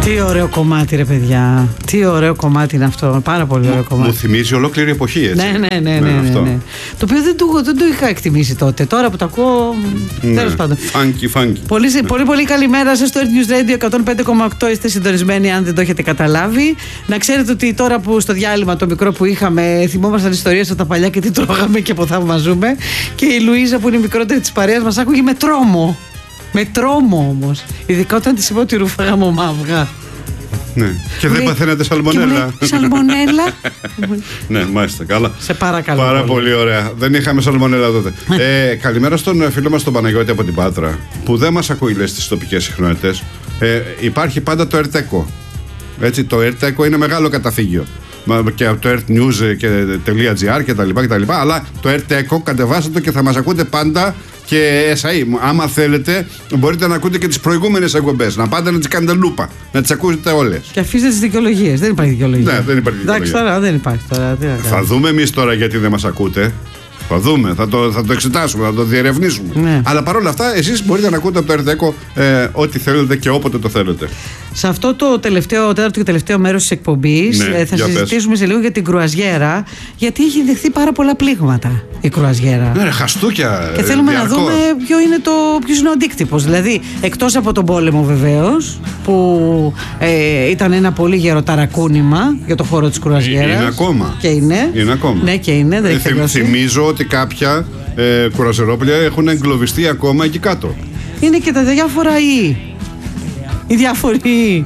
Τι ωραίο κομμάτι, ρε παιδιά. Τι ωραίο κομμάτι είναι αυτό. Πάρα πολύ ωραίο κομμάτι. Μου θυμίζει ολόκληρη εποχή, έτσι. Ναι. Το οποίο δεν το είχα εκτιμήσει τότε. Τώρα που το ακούω. Τέλος πάντων. Φάνκι. Πολύ καλημέρα σας στο Earth News Radio 105,8. Είστε συντονισμένοι, αν δεν το έχετε καταλάβει. Να ξέρετε ότι τώρα που στο διάλειμμα το μικρό που είχαμε, θυμόμασταν ιστορίες από τα παλιά και τι τρώγαμε και από θα ζούμε. Και η Λουίζα, που είναι η μικρότερη της παρέας, μας άκουγε με τρόμο. Με τρόμο όμως. Ειδικά όταν της είπα ότι ρούφαγα μαύγα. Ναι. Και δεν παθαίνατε σαλμονέλα. Σαλμονέλα. Ναι, μάλιστα. Καλά. Σε παρακαλώ. Πάρα πολύ ωραία. Δεν είχαμε σαλμονέλα τότε. Καλημέρα στον φίλο μας τον Παναγιώτη από την Πάτρα, που δεν μας ακούει, λέει, στις τοπικές συχνότητες. Υπάρχει πάντα το ERTECO. Έτσι, το ERTECO είναι μεγάλο καταφύγιο. Και από το earthnews.gr κτλ. Αλλά το ERTECO κατεβάστε το και θα μας ακούτε πάντα. Και SAE, άμα θέλετε, μπορείτε να ακούτε και τις προηγούμενες εκπομπές. Να πάτε να τις κάνετε λούπα. Να τις ακούσετε όλες. Και αφήστε τις δικαιολογίες. Δεν υπάρχει δικαιολογία. Ναι, δεν υπάρχει δικαιολογία. Εντάξει, τώρα δεν υπάρχει. Θα δούμε εμείς τώρα γιατί δεν μας ακούτε. Θα δούμε, θα το εξετάσουμε, θα το διερευνήσουμε. Ναι. Αλλά παρόλα αυτά, εσείς μπορείτε να ακούτε από το ERTECO ό,τι θέλετε και όποτε το θέλετε. Σε αυτό το τέταρτο και τελευταίο μέρος της εκπομπής, θα συζητήσουμε σε λίγο για την κρουαζιέρα, γιατί έχει δεχθεί πάρα πολλά πλήγματα η κρουαζιέρα. Ναι, χαστούκια. Και θέλουμε να δούμε ποιος είναι ο αντίκτυπος. Δηλαδή, εκτός από τον πόλεμο βεβαίως, που ήταν ένα πολύ γερό ταρακούνημα για το χώρο της κρουαζιέρας. Είναι ακόμα. Και είναι. Είναι ακόμα. Ναι, και είναι. Δεν θυμίζω ότι κάποια κουραζερόπλια έχουν εγκλωβιστεί ακόμα εκεί κάτω. Είναι και τα διάφορα οι διάφοροι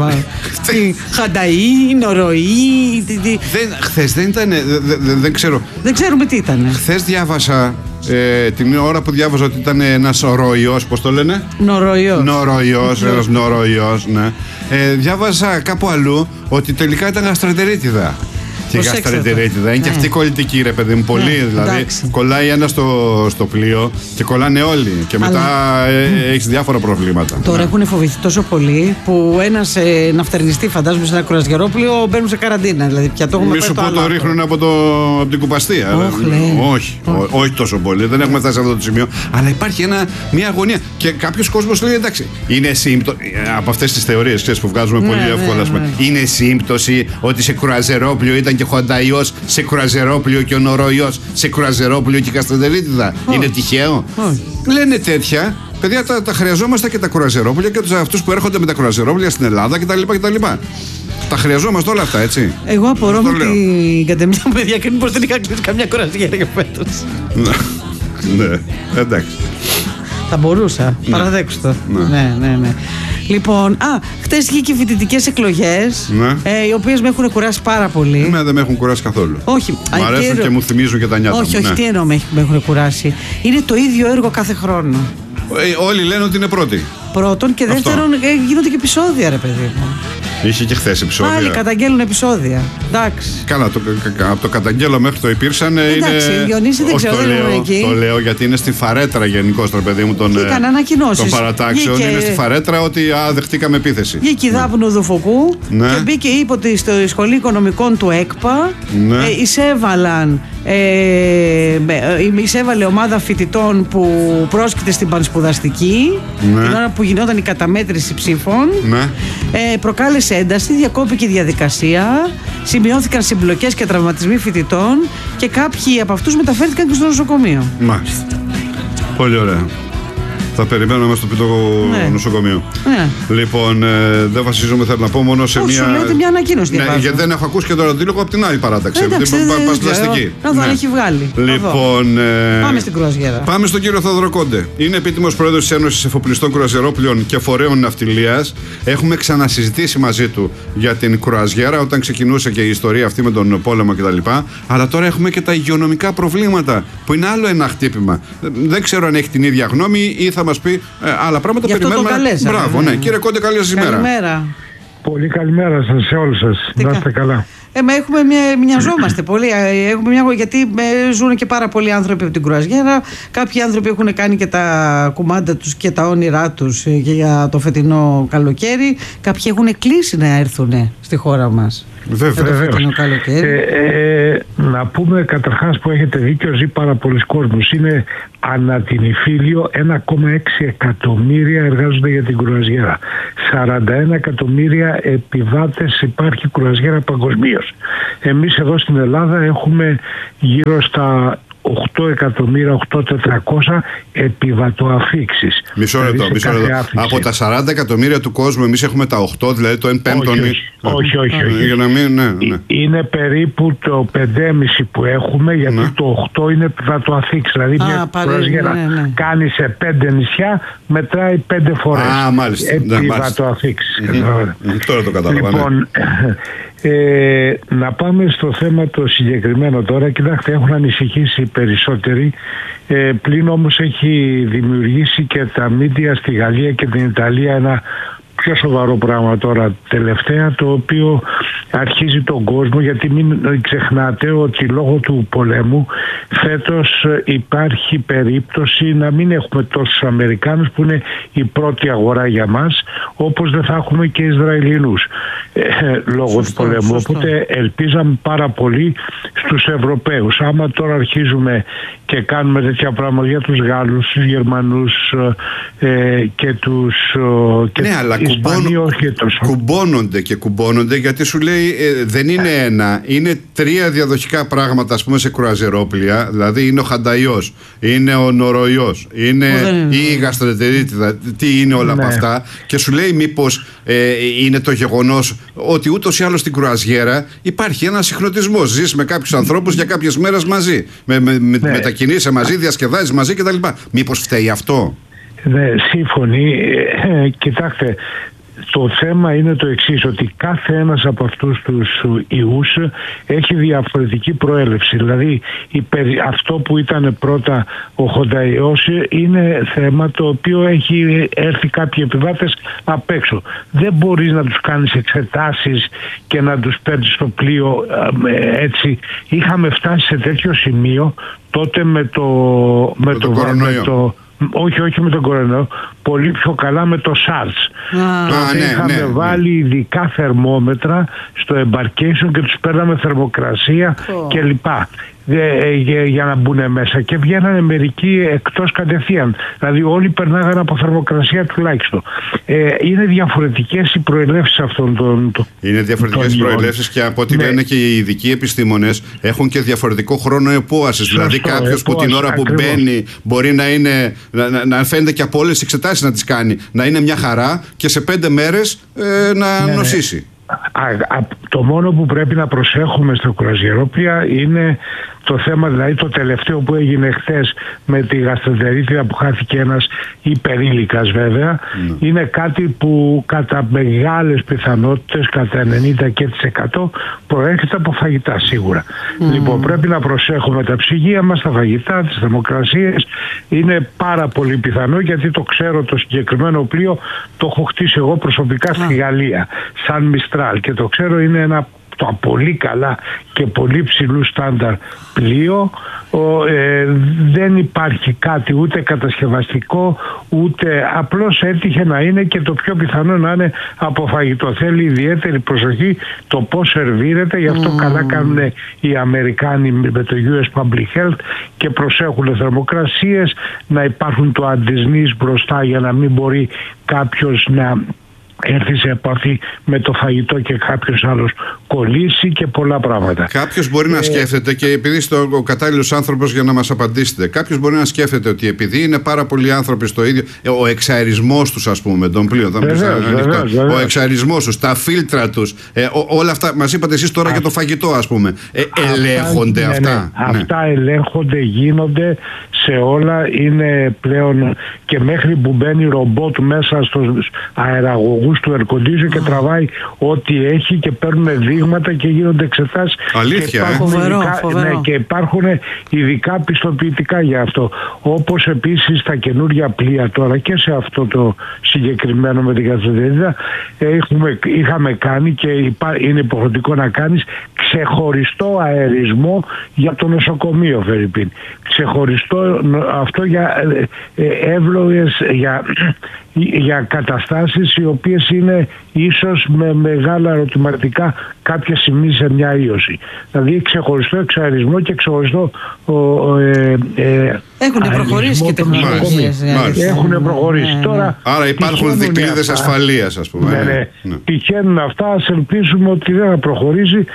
Χανταΐ, Νοροϊ. Χθες δεν ήταν. Δεν ξέρω. Δεν ξέρουμε τι ήταν. Χθες διάβασα την ώρα που διάβαζα ότι ήταν ένας ροϊός, πώς το λένε? Νοροϊός, ένας νοροϊός, ναι. Διάβασα κάπου αλλού ότι τελικά ήταν γαστρεντερίτιδα. Και η γαστρεντερίτιδα είναι και αυτή κολλητική, ρε παιδί μου. Πολύ δηλαδή. Εντάξει. Κολλάει ένα στο πλοίο και κολλάνε όλοι. Και μετά έχεις διάφορα προβλήματα. Τώρα έχουν φοβηθεί τόσο πολύ που ένας ναυτερνιστή, φαντάζομαι, σε ένα κρουαζιερόπλοιο μπαίνουν σε καραντίνα. Δηλαδή, πια το έχουμε. Μη σου πω το ρίχνουν από την κουπαστία. Όχι τόσο πολύ. Δεν έχουμε φτάσει σε αυτό το σημείο. Αλλά υπάρχει μια αγωνία. Και κάποιος κόσμος λέει εντάξει. Είναι σύμπτωση. Από αυτές τις θεωρίες που βγάζουμε πολύ εύκολα. Είναι σύμπτωση ότι σε κρουαζιερόπλοιο ήταν και Χονταϊός σε κρουαζιερόπλοιο και ο Νοροϊός σε κρουαζιερόπλοιο και καστρεντερίτιδα. Είναι τυχαίο? Λένε τέτοια. Παιδιά, τα χρειαζόμαστε και τα κρουαζιερόπλια και αυτούς που έρχονται με τα κρουαζιερόπλια στην Ελλάδα κτλ. Τα χρειαζόμαστε όλα αυτά, έτσι. Εγώ απορώ με την κατεμιά μου, παιδιά, και μήπως δεν είχα κλείσει καμιά κρουαζιέρα για φέτος. Ναι, εντάξει. Θα μπορούσα, παραδέξτε το. Ναι. Λοιπόν, χτες είχε και φοιτητικές εκλογές, οι οποίες με έχουν κουράσει πάρα πολύ. Δεν με έχουν κουράσει καθόλου. Όχι. Μ' αρέσουν και μου θυμίζουν και τα νιάτα μου. Όχι, τι εννοώ με έχουν κουράσει. Είναι το ίδιο έργο κάθε χρόνο. Όλοι λένε ότι είναι πρώτον και δεύτερον γίνονται και επεισόδια, ρε παιδί μου. Είχε και χθες επεισόδια. Πάλι καταγγέλνουν επεισόδια. Εντάξει. Καλά, από το καταγγέλω μέχρι το υπήρξαν. Εντάξει, Διονύση δεν ξέρω, το λέω γιατί είναι στη φαρέτρα γενικώς, το παιδί μου, των παρατάξεων. Είναι στη φαρέτρα ότι δεχτήκαμε επίθεση. Βγήκε η Δάφνου Δουφοκού και μπήκε, είπε ότι στο Σχολείο Οικονομικών του ΕΚΠΑ εισέβαλε ομάδα φοιτητών που πρόσκειται στην πανσπουδαστική την ώρα που γινόταν η καταμέτρηση ψήφων. Προκάλεσε ένταση, διακόπηκε η διαδικασία, σημειώθηκαν συμπλοκές και τραυματισμοί φοιτητών και κάποιοι από αυτούς μεταφέρθηκαν και στο νοσοκομείο. Μάλιστα. Πολύ ωραία. Θα περιμένουμε μέσα στο πιτό νοσοκομείο. Λοιπόν, δεν βασίζομαι, θέλω να πω, μόνο σε μια. Σου λέτε μια ανακοίνωση. Γιατί δεν έχω ακούσει και το αντίλογο από την άλλη παράταξη. Παστλαστική. Να δω αν έχει βγάλει. Λοιπόν. Πάμε στην κρουαζιέρα. Πάμε στον κύριο Θόδωρο Κόντε. Είναι επίτιμος πρόεδρος της Ένωσης Εφοπλιστών Κρουαζιερόπλοιων και Φορέων Ναυτιλίας. Έχουμε ξανασυζητήσει μαζί του για την κρουαζιέρα όταν ξεκινούσε και η ιστορία αυτή με τον πόλεμο κτλ. Αλλά τώρα έχουμε και τα υγειονομικά προβλήματα που είναι άλλο ένα χτύπημα. Δεν ξέρω αν έχει την ίδια γνώμη ή θα μας πει άλλα πράγματα. Περιμένουμε. Μπράβο, ναι. Κύριε Κόντε, καλή σας ημέρα. Καλημέρα. Πολύ καλημέρα σας σε όλους σας. Να είστε καλά. Μοιαζόμαστε πολύ. Γιατί ζουν και πάρα πολλοί άνθρωποι από την κρουαζιέρα. Κάποιοι άνθρωποι έχουν κάνει και τα κουμάντα τους και τα όνειρά τους για το φετινό καλοκαίρι. Κάποιοι έχουν κλείσει να έρθουν στη χώρα μας. Βέβαια. Να πούμε καταρχάς που έχετε δίκιο, ζει πάρα πολλοί κόσμος. Είναι ανά την Ιφίλιο 1,6 εκατομμύρια εργάζονται για την κρουαζιέρα. 41 εκατομμύρια επιβάτες υπάρχει κρουαζιέρα παγκοσμίως. Εμείς εδώ στην Ελλάδα έχουμε γύρω στα 8.400.000 επιβατοαφήξεις. Μισό λεπτό. Από τα 40 εκατομμύρια του κόσμου εμείς έχουμε τα 8, δηλαδή το 1/5. Όχι. Για να μην, ναι. Είναι περίπου το 5,5 που έχουμε, γιατί το 8 είναι επιβατοαφήξεις. Δηλαδή μια κρουαζιέρα κάνει σε 5 νησιά, μετράει 5 φορές επιβατοαφήξεις. Τώρα το κατάλαβα. Λοιπόν, να πάμε στο θέμα το συγκεκριμένο τώρα. Κοιτάξτε, έχουν ανησυχήσει οι περισσότεροι, πλην όμως έχει δημιουργήσει και τα μίντια στη Γαλλία και την Ιταλία ένα πιο σοβαρό πράγμα τώρα τελευταία, το οποίο αρχίζει τον κόσμο, γιατί μην ξεχνάτε ότι λόγω του πολέμου φέτος υπάρχει περίπτωση να μην έχουμε τόσους Αμερικάνους που είναι η πρώτη αγορά για μας, όπως δεν θα έχουμε και Ισραηλινούς λόγω του πολέμου. Οπότε ελπίζαμε πάρα πολύ στους Ευρωπαίους. Άμα τώρα αρχίζουμε και κάνουμε τέτοια πράγματα για τους Γάλλους, τους Γερμανούς και τους αλλά κουμπώνονται γιατί σου λέει δεν είναι ένα, είναι 3 διαδοχικά πράγματα, ας πούμε, σε κρουαζιερόπλια. Δηλαδή είναι ο χανταϊός, είναι ο νοροϊός, είναι η γαστρεντερίτιδα, τι είναι όλα από αυτά, και σου λέει μήπως είναι το γεγονός ότι ούτως ή άλλως στην κρουαζιέρα υπάρχει ένα συγχρονισμός. Ζεις με κάποιους ανθρώπους για κάποιες μέρες μαζί, μετακινείσαι μαζί, διασκεδάζεις μαζί κτλ. Μήπως φταίει αυτό? Ναι, σύμφωνοι. Κοιτάξτε, το θέμα είναι το εξής, ότι κάθε ένας από αυτούς τους ιούς έχει διαφορετική προέλευση. Δηλαδή αυτό που ήταν πρώτα ο χονταϊός είναι θέμα το οποίο έχει έρθει κάποιοι επιβάτες απ' έξω. Δεν μπορείς να τους κάνεις εξετάσεις και να τους παίρνεις στο πλοίο έτσι. Είχαμε φτάσει σε τέτοιο σημείο τότε με το όχι με τον κορονοϊό, πολύ πιο καλά με το SARS. Είχαμε βάλει ειδικά θερμόμετρα στο embarkation και τους παίρναμε θερμοκρασία κλπ. Για να μπουν μέσα, και βγαίνανε μερικοί εκτός κατευθείαν. Δηλαδή όλοι περνάγανε από θερμοκρασία τουλάχιστον. Είναι διαφορετικές οι προελεύσεις αυτών των. Είναι διαφορετικές οι προελεύσεις, και από ό,τι λένε και οι ειδικοί επιστήμονες έχουν και διαφορετικό χρόνο επόασης. Δηλαδή κάποιος που την ώρα που μπαίνει μπορεί να φαίνεται και από όλες τις εξετάσεις να τις κάνει, να είναι μια χαρά, και σε 5 μέρες να νοσήσει. Το μόνο που πρέπει να προσέχουμε στα κρουαζιερόπλια είναι το θέμα, δηλαδή το τελευταίο που έγινε χθες με τη γαστρεντερίτιδα που χάθηκε ένας υπερήλικας βέβαια, είναι κάτι που κατά μεγάλες πιθανότητες, κατά 90% προέρχεται από φαγητά σίγουρα. Λοιπόν, πρέπει να προσέχουμε τα ψυγεία μας, τα φαγητά, τις θερμοκρασίες. Είναι πάρα πολύ πιθανό, γιατί το ξέρω το συγκεκριμένο πλοίο, το έχω χτίσει εγώ προσωπικά στη Γαλλία σαν Μιστράλ, και το ξέρω, είναι ένα πολύ καλά και πολύ ψηλού στάνταρ πλοίο. Δεν υπάρχει κάτι ούτε κατασκευαστικό, ούτε απλώς έτυχε να είναι, και το πιο πιθανό να είναι από φαγητό. Θέλει ιδιαίτερη προσοχή το πώς σερβίρεται, γι' αυτό καλά κάνουν οι Αμερικάνοι με το US Public Health και προσέχουν θερμοκρασίες, να υπάρχουν το αντισνής μπροστά για να μην μπορεί κάποιος να έρθει σε επαφή με το φαγητό και κάποιος άλλος κολλήσει και πολλά πράγματα. Κάποιος μπορεί να σκέφτεται, και επειδή είστε ο κατάλληλος άνθρωπος για να μας απαντήσετε, κάποιος μπορεί να σκέφτεται ότι επειδή είναι πάρα πολλοί άνθρωποι στο ίδιο, ο εξαερισμός τους, ας πούμε, των πλοίων, ο εξαερισμός τους, τα φίλτρα τους, όλα αυτά, μας είπατε εσείς τώρα για το φαγητό, ας πούμε, ελέγχονται αυτά? Αυτά ελέγχονται, γίνονται σε όλα, είναι πλέον, και μέχρι που μπαίνει ρομπότ μέσα στους αεραγωγούς του air condition και τραβάει ό,τι έχει, και παίρνουν δείγματα και γίνονται εξετάσεις. Αλήθεια, και υπάρχουν ειδικά πιστοποιητικά για αυτό. Όπως επίσης στα καινούργια πλοία τώρα, και σε αυτό το συγκεκριμένο με την γαστρεντερίτιδα είχαμε κάνει, και είναι υποχρεωτικό να κάνεις ξεχωριστό αερισμό για το νοσοκομείο, Φερρυπίν. Ξεχωριστό αυτό για εύλογες, για καταστάσεις οι οποίες είναι ίσως με μεγάλα ερωτηματικά κάποια στιγμή σε μια ίωση. Δηλαδή ξεχωριστό εξαερισμό και ξεχωριστό έχουν προχωρήσει και τεχνολογίες. Έχουν προχωρήσει. Τώρα, άρα υπάρχουν δικλείδες ασφαλείας, ας πούμε. Ναι. Τυχαίνουν αυτά, ας ελπίσουμε ότι δεν θα προχωρήσει.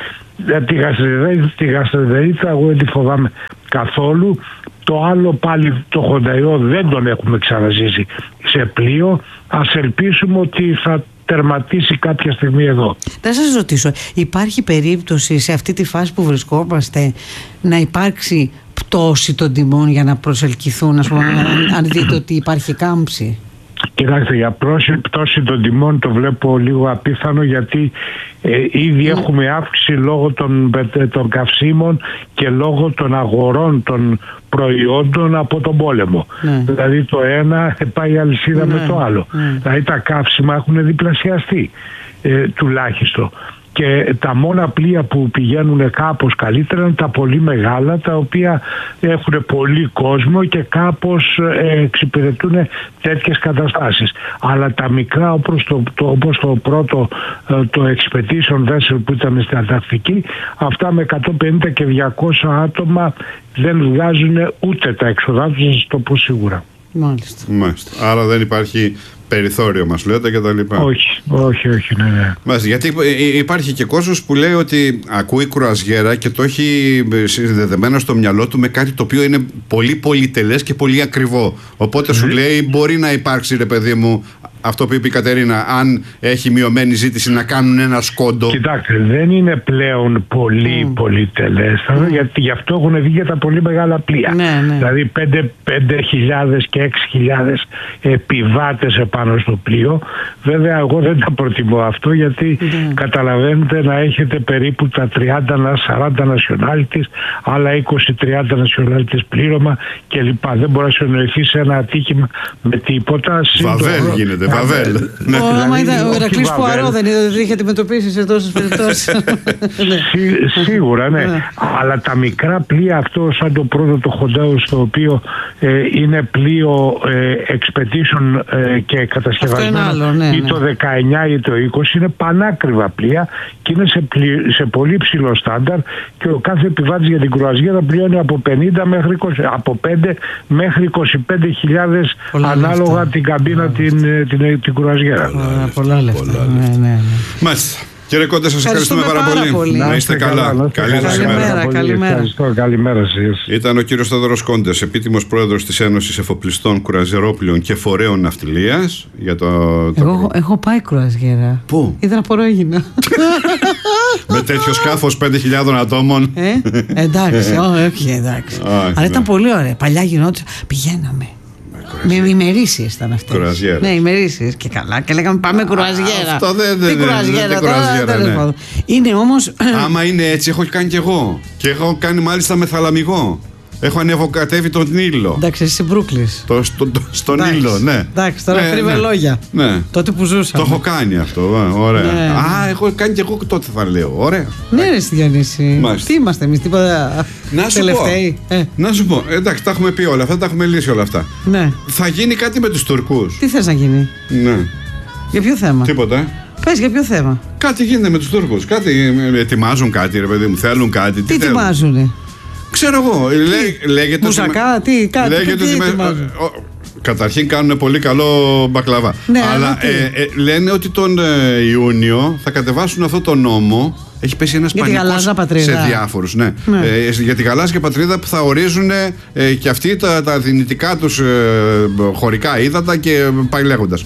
Τη γαστρεντερίτιδα εγώ δεν τη φοβάμαι καθόλου. Το άλλο πάλι, το χονταϊό, δεν τον έχουμε ξαναζήσει σε πλοίο. Ας ελπίσουμε ότι θα τερματίσει κάποια στιγμή εδώ. Θα σας ρωτήσω, υπάρχει περίπτωση σε αυτή τη φάση που βρισκόμαστε να υπάρξει πτώση των τιμών για να προσελκυθούν, ας πούμε, αν δείτε ότι υπάρχει κάμψη? Κοιτάξτε, για πτώση των τιμών το βλέπω λίγο απίθανο, γιατί ήδη έχουμε αύξηση λόγω των καυσίμων και λόγω των αγορών των προϊόντων από τον πόλεμο. Δηλαδή το ένα πάει η αλυσίδα με το άλλο. Δηλαδή τα καύσιμα έχουν διπλασιαστεί τουλάχιστον. Και τα μόνα πλοία που πηγαίνουν κάπως καλύτερα είναι τα πολύ μεγάλα, τα οποία έχουν πολύ κόσμο και κάπως εξυπηρετούν τέτοιες καταστάσεις. Αλλά τα μικρά, όπως το πρώτο, το Expedition Vessel που ήταν στην Ανταρκτική, αυτά με 150 και 200 άτομα δεν βγάζουν ούτε τα έξοδά τους, να σας το πω σίγουρα. Μάλιστα. Άρα δεν υπάρχει περιθώριο, μας λέτε, και τα λοιπά. Όχι, ναι. Μάλιστα, γιατί υπάρχει και κόσμος που λέει ότι ακούει κρουαζιέρα και το έχει συνδεδεμένο στο μυαλό του με κάτι το οποίο είναι πολύ πολυτελές και πολύ ακριβό. Οπότε σου λέει, μπορεί να υπάρξει, ρε παιδί μου, αυτό που είπε η Κατερίνα, αν έχει μειωμένη ζήτηση, να κάνουν ένα σκόντο. Κοιτάξτε, δεν είναι πλέον πολύ πολυτελέστατο, γιατί γι' αυτό έχουν βγει για τα πολύ μεγάλα πλοία. Δηλαδή 5.000 και 6.000 επιβάτες επάνω στο πλοίο. Βέβαια, εγώ δεν τα προτιμώ αυτό, γιατί καταλαβαίνετε να έχετε περίπου τα 30-40 nationalities, άλλα 20-30 nationalities πλήρωμα κλπ. Δεν μπορεί να συνοηθεί σε ένα ατύχημα με τίποτα. Βαβέλ γίνεται. Βαβέλ. Ο Ηρακλής Πουαρό δεν είδε ότι είχε αντιμετωπίσει σε τόσες περιπτώσεις? Σίγουρα, ναι. Αλλά τα μικρά πλοία, αυτό σαν το πρώτο, το Χοντάου, στο οποίο είναι πλοίο expedition και κατασκευασμένο ή το 19 ή το 20, είναι πανάκριβα πλοία και είναι σε πολύ ψηλό στάνταρ, και ο κάθε επιβάτης για την κρουαζιέρα πληρώνει από 50 μέχρι 20, από 5 μέχρι 25.000 ανάλογα την καμπίνα, την κρουαζιέρα. Πολλά λεφτά. Ναι. Μάλιστα. Κύριε Κόντε, σας ευχαριστούμε πάρα πολύ. Να είστε καλά. Καλημέρα σας. Ήταν ο κύριος Σταύρος Κόντες, επίτιμος πρόεδρος της Ένωσης Εφοπλιστών Κρουαζιερόπλοιων και Φορέων Ναυτιλίας. Εγώ έχω πάει κρουαζιέρα. Πού? Ήταν από Ρόγινα. Με τέτοιο σκάφος 5.000 ατόμων. Εντάξει, όχι, εντάξει. Αλλά ήταν πολύ ωραία. Παλιά γινόταν. Πηγαίναμε. Με ημερήσιες ήταν αυτές. Ναι, ημερήσιες και καλά. Και λέγαμε πάμε κρουαζιέρα. Αυτό δεν είναι κρουαζιέρα. Είναι όμως. Άμα είναι έτσι, έχω κάνει κι εγώ. Και έχω κάνει μάλιστα με θαλαμιγό. Έχω ανεβοκατέβει τον Νείλο. Εντάξει, εσύ Μπρούκλης. Στον Νείλο, ναι. Εντάξει, τώρα κρύβε λόγια. Ναι. Τότε που ζούσαμε. Το έχω κάνει αυτό. Ωραία. Α, έχω κάνει κι εγώ τότε, θα λέω. Ωραία. Ναι, ρε Διονύση. Τι είμαστε εμείς, τίποτα τελευταίοι? Να σου πω. Εντάξει, τα έχουμε πει όλα αυτά, τα έχουμε λύσει όλα αυτά. Ναι. Θα γίνει κάτι με τους Τουρκούς. Τι θες να γίνει? Ναι. Για ποιο θέμα? Τίποτα. Πες, για ποιο θέμα? Κάτι γίνεται με τους Τούρκους. Κάτι ετοιμάζουν κάτι, ρε παιδί μου. Θέλουν κάτι. Τι ετοιμάζουνε? Ξέρω εγώ. Λέγεται. Μουσακά, κάτι. Λέγεται ότι. Καταρχήν κάνουν πολύ καλό μπακλαβά. Ναι, αλλά λένε ότι τον Ιούνιο θα κατεβάσουν αυτό το νόμο. Έχει πέσει ένας πανικός σε διάφορους. Ναι. Για τη γαλάζια πατρίδα, που θα ορίζουν και αυτοί τα δυνητικά τους χωρικά ύδατα και πάει λέγοντας.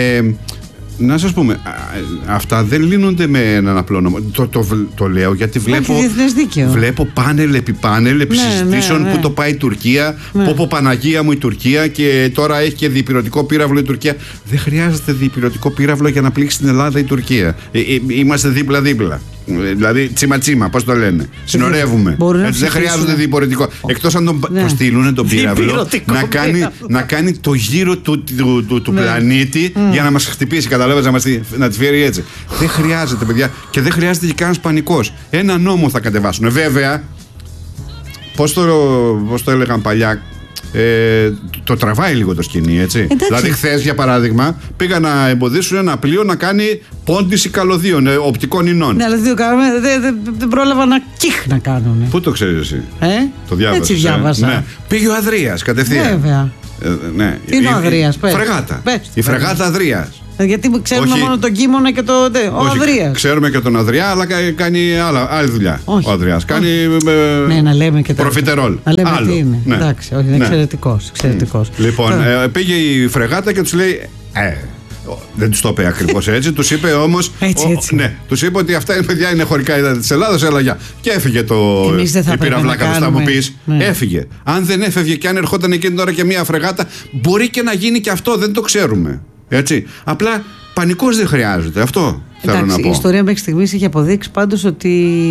Να σας πούμε, αυτά δεν λύνονται με έναν απλό νόμο. Το λέω γιατί βλέπω πάνελ επί πάνελ επί συζητήσεων που το πάει η Τουρκία, πω Παναγία μου η Τουρκία, και τώρα έχει και διπυρωτικό πύραυλο η Τουρκία. Δεν χρειάζεται διπυρωτικό πύραυλο για να πλήξει την Ελλάδα η Τουρκία. Είμαστε δίπλα-δίπλα. Δηλαδή τσιμα-τσιμα, πώς το λένε. Συνορεύουμε. Έτσι, δεν χρειάζονται διπορετικό. Εκτός αν το στείλουν τον πύραυλο να κάνει το γύρο του πλανήτη για να μας χτυπήσει. Καταλάβες, να τη φέρει έτσι. Δεν χρειάζεται, παιδιά, και δεν χρειάζεται και κανένας πανικός. Ένα νόμο θα κατεβάσουν. Βέβαια, πώς το έλεγαν παλιά. Το τραβάει λίγο το σκηνή, έτσι. Εντάξει. Δηλαδή, χθες, για παράδειγμα, πήγαν να εμποδίσουν ένα πλοίο να κάνει πόντιση καλωδίων, οπτικών ινών. Ναι, αλλά δεν πρόλαβαν να κάνουν. Πού το ξέρεις εσύ? Το διάβασες? Έτσι διάβασα. Ναι. Πήγε ο Αδρίας κατευθείαν. Βέβαια. Ναι. Τι είναι ο Αδρίας? Φρεγάτα. Η φρεγάτα Αδρίας. Γιατί ξέρουμε μόνο τον Κίμωνα και ο Αδρίας. Ξέρουμε και τον Αδριά, αλλά κάνει άλλη δουλειά. Ο Αδριάς κάνει. Ναι, να λέμε και προφιτερόλ. Να λέμε τι είναι. Εντάξει, όχι, είναι εξαιρετικός. Λοιπόν, πήγε η φρεγάτα και τους λέει. Δεν τους το είπε ακριβώς έτσι, τους είπε όμως. Έτσι. Ναι, τους είπε ότι αυτά παιδιά είναι χωρικά είδατα της Ελλάδας, έλα γεια. Και έφυγε η πυραυλάκα, θα μου πεις. Έφυγε. Αν δεν έφευγε και αν ερχόταν εκείνη τώρα και μια φρεγάτα, μπορεί και να γίνει και αυτό, δεν το ξέρουμε. Έτσι. Απλά πανικός δεν χρειάζεται. Αυτό θέλω να πω. Η ιστορία μέχρι στιγμής έχει αποδείξει πάντως ότι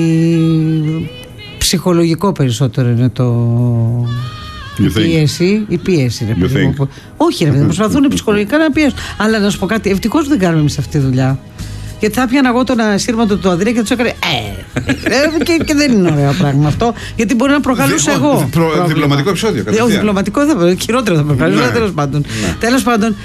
ψυχολογικό περισσότερο είναι η πίεση. Όχι, ρε παιδί, προσπαθούν ψυχολογικά να πιέσουν. Αλλά να σου πω κάτι, ευτυχώς δεν κάνουμε εμείς αυτή τη δουλειά. Γιατί θα πιάνα εγώ τον ασύρματο του Ανδρέα και του έκανε. Και δεν είναι ωραίο πράγμα αυτό. Γιατί μπορεί να προκαλούσα εγώ. Διπλωματικό επεισόδιο. Όχι, διπλωματικό χειρότερο θα προκαλούσα. Τέλος πάντων,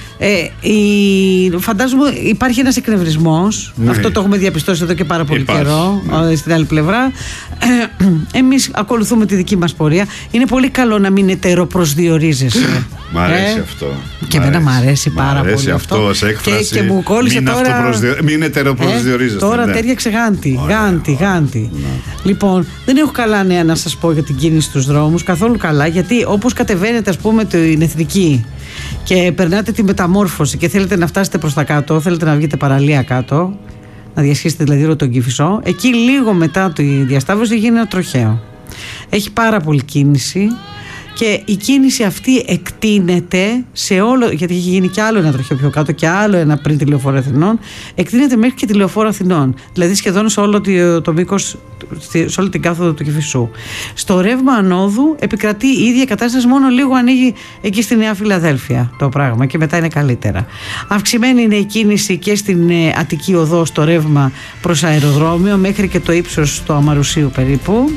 φαντάζομαι υπάρχει ένας εκνευρισμός. Αυτό το έχουμε διαπιστώσει εδώ και πάρα πολύ καιρό. Στην άλλη πλευρά. Εμείς ακολουθούμε τη δική μας πορεία. Είναι πολύ καλό να μην ετεροπροσδιορίζεσαι. Μ' αρέσει αυτό. Και εμένα μ' αρέσει πάρα πολύ. Μ' αρέσει αυτό ως έκφραση. Και μου κόλλησε τώρα. Μην ετεροπροσδιορίζεστε. Τώρα τέριαξε γάντι. Λοιπόν, δεν έχω καλά νέα να σας πω για την κίνηση στους δρόμους. Καθόλου καλά, γιατί όπως κατεβαίνετε, ας πούμε, την Εθνική και περνάτε τη μεταμόρφωση και θέλετε να φτάσετε προς τα κάτω, θέλετε να βγείτε παραλία κάτω, να διασχίσετε δηλαδή τον Κηφισό, εκεί λίγο μετά τη διασταύρωση γίνει ένα τροχαίο. Έχει πάρα πολύ κίνηση. Και η κίνηση αυτή εκτείνεται σε όλο, γιατί έχει γίνει και άλλο ένα τροχαίο πιο κάτω και άλλο ένα πριν τη Λεωφόρο Αθηνών, εκτείνεται μέχρι και τη Λεωφόρο Αθηνών. Δηλαδή σχεδόν σε όλο το μήκος, σε όλη την κάθοδο του Κηφισού. Στο ρεύμα ανόδου επικρατεί η ίδια κατάσταση, μόνο λίγο ανοίγει εκεί στη Νέα Φιλαδέλφια το πράγμα και μετά είναι καλύτερα. Αυξημένη είναι η κίνηση και στην Αττική Οδό στο ρεύμα προς αεροδρόμιο μέχρι και το ύψος του Αμαρουσίου περίπου.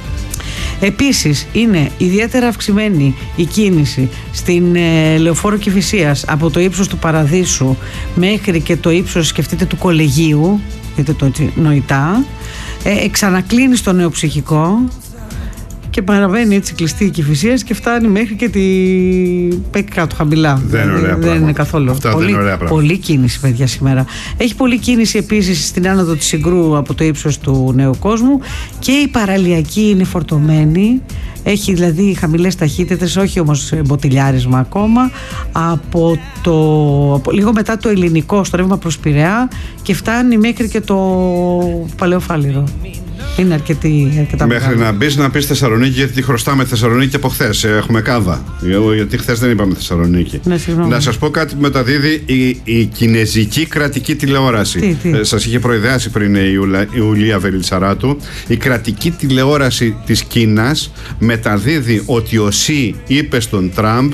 Επίσης είναι ιδιαίτερα αυξημένη η κίνηση στην Λεωφόρο Κηφισίας από το ύψος του Παραδείσου μέχρι και το ύψος, σκεφτείτε, του Κολεγίου, δείτε το έτσι νοητά, ξανακλίνει στο Νεοψυχικό και παραβαίνει έτσι κλειστή η Κηφισίας και φτάνει μέχρι και πέκει κάτω χαμηλά. Δεν είναι καθόλου. Αυτά δεν είναι ωραία πράγματα. Πολύ κίνηση, παιδιά, σήμερα. Έχει πολλή κίνηση επίσης στην άνοδο της Συγκρού από το ύψος του Νέου Κόσμου και η παραλιακή είναι φορτωμένη. Έχει δηλαδή χαμηλές ταχύτητες, όχι όμως μποτιλιάρισμα ακόμα, από λίγο μετά το Ελληνικό στο ρεύμα προς Πειραιά και φτάνει μέχρι και το Παλαιοφάλιρο. Είναι αρκετά μέχρι μεγάλο. Να μπεις να πεις Θεσσαλονίκη, γιατί τη χρωστάμε Θεσσαλονίκη από χθες. Έχουμε κάβα. Γιατί χθες δεν είπαμε Θεσσαλονίκη. Να σας πω κάτι που μεταδίδει η κινεζική κρατική τηλεόραση. Σας είχε προειδεάσει πριν η Ιουλία Βελισσαράτου. Η κρατική τηλεόραση της Κίνας μεταδίδει ότι ο Σι είπε στον Τραμπ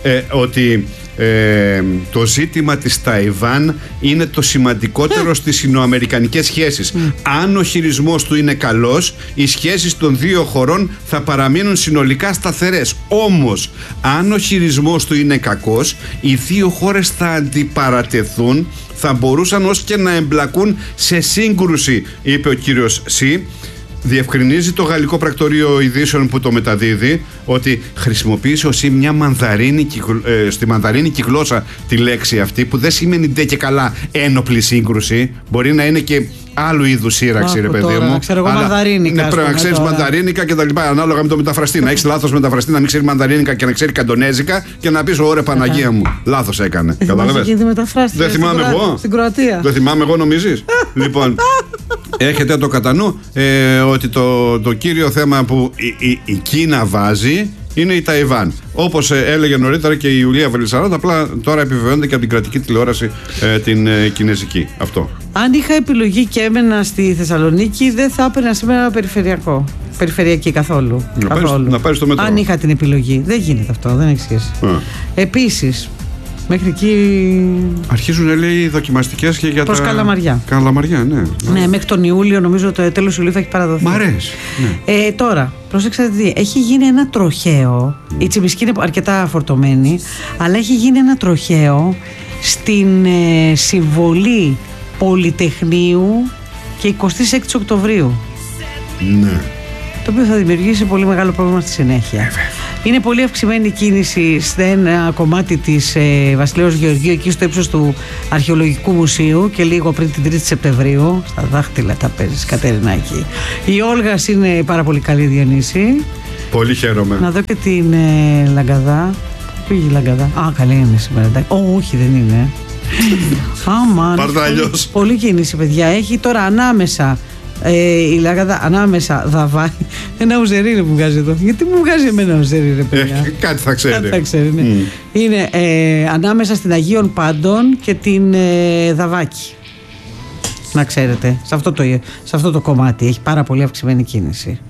ότι το ζήτημα της Ταϊβάν είναι το σημαντικότερο στις σινοαμερικανικές σχέσεις. Αν ο χειρισμός του είναι καλός, οι σχέσεις των δύο χωρών θα παραμείνουν συνολικά σταθερές. Όμως, αν ο χειρισμός του είναι κακός, οι δύο χώρες θα αντιπαρατεθούν, θα μπορούσαν ως και να εμπλακούν σε σύγκρουση, είπε ο κύριος Σι. Διευκρινίζει το γαλλικό πρακτορείο ειδήσεων που το μεταδίδει ότι χρησιμοποίησε ο Σι μια στη μανδαρίνικη γλώσσα τη λέξη αυτή, που δεν σημαίνει ντε και καλά ένοπλη σύγκρουση. Μπορεί να είναι και άλλου είδους σύραξη, ρε παιδί μου. Ξέρω εγώ μανδαρίνικα. Ναι, πρέπει να ξέρεις μανδαρίνικα και τα λοιπά, ανάλογα με το μεταφραστή. Να έχεις λάθος μεταφραστή, να μην ξέρει μανδαρίνικα και να ξέρει καντονέζικα και να πεις ωραία Παναγία μου. Λάθος έκανε. Καταλαβες. Δεν θυμάμαι εγώ. Στην Κροατία. Δεν θυμάμαι εγώ, νομίζεις. Λοιπόν, έχετε το κατά νου ότι το κύριο θέμα που η Κίνα βάζει είναι η Ταϊβάν. Όπως έλεγε νωρίτερα και η Ιουλία Βελισσαράντα, απλά τώρα επιβεβαιώνεται και από την κρατική τηλεόραση την κινέζικη. Αυτό. Αν είχα επιλογή και έμενα στη Θεσσαλονίκη, δεν θα έπαιρνα σήμερα περιφερειακό. Περιφερειακή καθόλου. Να πάρεις το μετρό. Αν είχα την επιλογή. Δεν γίνεται αυτό, δεν έχει σχέση. Επίσης, μέχρι εκεί. Αρχίζουν, λέει, οι δοκιμαστικές και για προς Καλαμαριά. Καλαμαριά, ναι. Ναι, μέχρι τον Ιούλιο, νομίζω το τέλος Ιουλίου θα έχει παραδοθεί. Μ' αρέσει. Ναι. Τώρα, προσέξτε τι. Έχει γίνει ένα τροχαίο. Η Τσιμισκή είναι αρκετά φορτωμένη, αλλά έχει γίνει ένα τροχαίο στην συμβολή Πολυτεχνείου και 26 Οκτωβρίου. Ναι. Το οποίο θα δημιουργήσει πολύ μεγάλο πρόβλημα στη συνέχεια. Είναι πολύ αυξημένη κίνηση σε ένα κομμάτι της Βασιλέως Γεωργίου, εκεί στο ύψος του Αρχαιολογικού Μουσείου και λίγο πριν την 3η Σεπτεμβρίου. Στα δάχτυλα τα παίζεις, Κατερινάκη. Η Όλγας είναι πάρα πολύ καλή, Διονύση. Πολύ χαίρομαι. Να δω και την Λαγκαδά. Πού πήγε η Λαγκαδά? Α, καλή είναι σήμερα. Όχι, δεν είναι. Πάρτα αλλιώς. Πολύ κίνηση, παιδιά. Έχει τώρα ανάμεσα. Η Λαγκαδά, ανάμεσα Δαβάη. Ένα ουζερί που βγάζει εδώ. Γιατί μου βγάζει εμένα ουζερί, ρε παιδιά? Κάτι θα ξέρει. Κάτι θα ξέρει, ναι. Είναι ανάμεσα στην Αγίων Πάντων και την Δαβάκη. Να ξέρετε, σε αυτό το κομμάτι έχει πάρα πολύ αυξημένη κίνηση.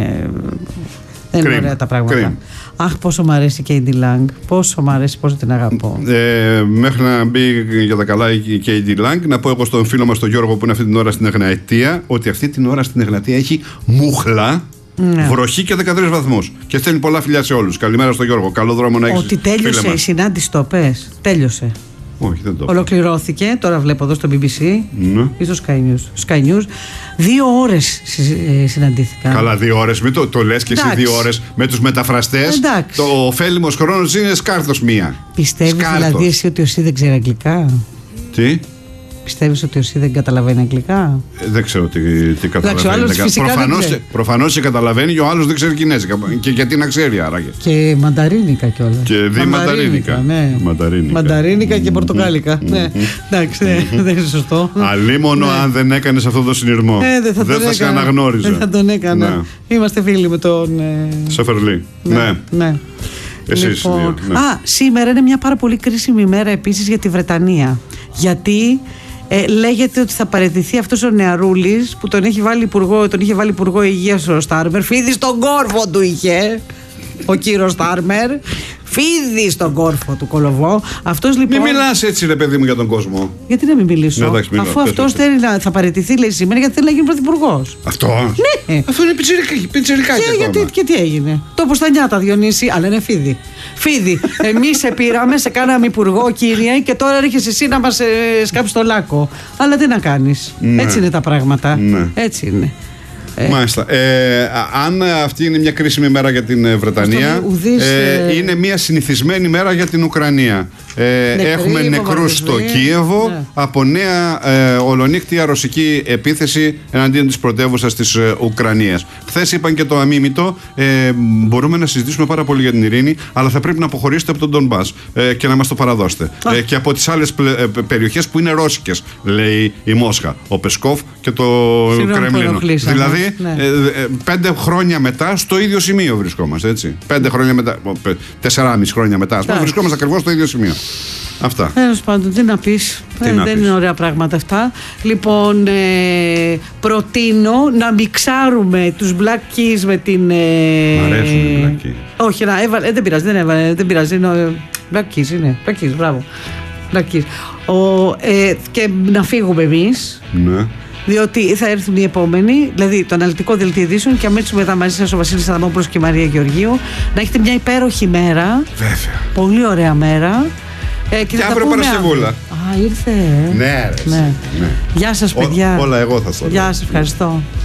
Δεν είναι ωραία τα πράγματα. Αχ, πόσο μ' αρέσει η Κέιντι Λάγκ. Πόσο μ' αρέσει, πόσο την αγαπώ. Μέχρι να μπει για τα καλά η Κέιντι Λάγκ, να πω εγώ στον φίλο μας τον Γιώργο που είναι αυτή την ώρα στην Εγνατία, ότι αυτή την ώρα στην Εγνατία έχει μούχλα, βροχή και 13 βαθμούς. Και στέλνει πολλά φιλιά σε όλους. Καλημέρα στον Γιώργο. Καλό δρόμο να έχεις. Ότι τέλειωσε η συνάντηση, το πες? Τέλειωσε. Όχι, δεν το. Ολοκληρώθηκε, τώρα βλέπω εδώ στο BBC ή στο Sky News. 2 ώρες συναντήθηκαν. Καλά, 2 ώρες. Μην το λες και εσύ 2 ώρες με τους μεταφραστές. Το ωφέλιμος χρόνος είναι σκάρτος μία. Πιστεύεις δηλαδή εσύ ότι ο ΣΥ δεν ξέρει αγγλικά? Τι? Πιστεύεις ότι ο ΣΥ δεν καταλαβαίνει αγγλικά? Δεν ξέρω τι καταλαβαίνει. Προφανώς και καταλαβαίνει και ο άλλος δεν ξέρει κινέζικα. Και γιατί να ξέρει άραγε? Και μανταρίνικα κιόλας. Και μανταρίνικα. Ναι. Μανταρίνικα και πορτοκάλικα. Ναι. Εντάξει, δεν είναι σωστό. Αλίμονο αν δεν έκανες αυτό το συνειρμό. Δεν θα σε αναγνώριζε. Δεν θα τον έκανα. Είμαστε φίλοι με τον Σεφερλί. Ναι. Εσείς, σήμερα είναι μια πάρα πολύ κρίσιμη ημέρα επίσης για τη Βρετανία. Γιατί λέγεται ότι θα παραιτηθεί αυτός ο νεαρούλης που τον είχε βάλει υπουργό υγείας ο Στάρμερ. Φίδι στον κόρφο του είχε ο κύριος Στάρμερ. Φίδι στον κόρφο του κολοβό. Αυτός λοιπόν. Μην μιλάς έτσι, ρε παιδί μου, για τον κόσμο. Γιατί να μην μιλήσω? Αφού αυτός θέλει θα παραιτηθεί, λέει σήμερα, γιατί θέλει να γίνει πρωθυπουργός. Αυτό. Ναι. Αυτό είναι πιτσιρικά και τι έγινε? Το όπως τα νιάτα, Διονύση, αλλά είναι φίδι. Φίδι. Εμείς σε πήραμε, σε κάναμε υπουργό, κύριε, και τώρα έρχεσαι εσύ να μας σκάψεις το λάκκο. Αλλά τι να κάνεις. Έτσι είναι τα πράγματα. Έτσι είναι. Μάλιστα. Αν αυτή είναι μια κρίσιμη μέρα για την Βρετανία, είναι μια συνηθισμένη μέρα για την Ουκρανία. Έχουμε νεκρούς στο Κίεβο από νέα ολονύκτια ρωσική επίθεση εναντίον της πρωτεύουσας της Ουκρανίας. Χθες είπαν και το αμίμητο, μπορούμε να συζητήσουμε πάρα πολύ για την ειρήνη, αλλά θα πρέπει να αποχωρήσετε από τον Ντονμπάς και να μας το παραδώσετε. Και από τις άλλες περιοχές που είναι ρώσικες, λέει η Μόσχα, ο Πεσκόφ και το Κρεμλίνο. Δηλαδή 5 χρόνια μετά στο ίδιο σημείο βρισκόμαστε, έτσι. 5 χρόνια μετά, 4,5 χρόνια μετά, βρισκόμαστε ακριβώς στο ίδιο σημείο. Αυτά. Τέλος πάντων, τι να πεις. Δεν είναι ωραία πράγματα αυτά. Λοιπόν, προτείνω να μιξάρουμε τους Black Keys με την. Μ' αρέσουν οι Black Keys. Όχι, δεν πειράζει. Black Keys είναι. Black Keys, μπράβο. Black Keys. Και να φύγουμε εμείς. Ναι. Διότι θα έρθουν οι επόμενοι, δηλαδή το αναλυτικό δελτίο ειδήσεων, και αμέσως μετά μαζί σας ο Βασίλης Αδαμόπουλος και η Μαρία Γεωργίου. Να έχετε μια υπέροχη μέρα. Βέβαια. Πολύ ωραία μέρα. Και αύριο Παρασκευούλα. Α, ήρθε. Ναι. Γεια σας, παιδιά. Όλα εγώ θα σας. Γεια σας, ευχαριστώ.